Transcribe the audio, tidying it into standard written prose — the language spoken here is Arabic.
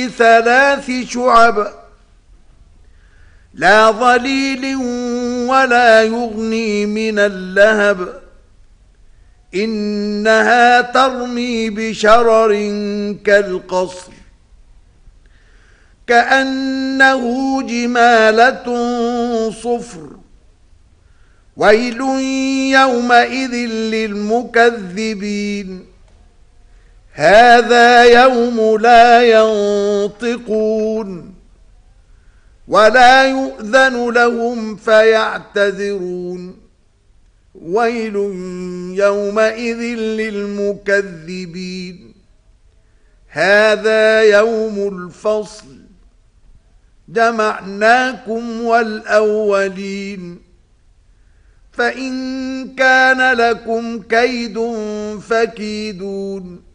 3 شعب لا ظليل ولا يغني من اللهب إنها ترمي بشرر كالقصر كأنه جمالة صفر ويل يومئذ للمكذبين هذا يوم لا ينطقون ولا يؤذن لهم فيعتذرون ويل يومئذ للمكذبين هذا يوم الفصل جمعناكم والأولين فإن كان لكم كيد فكيدون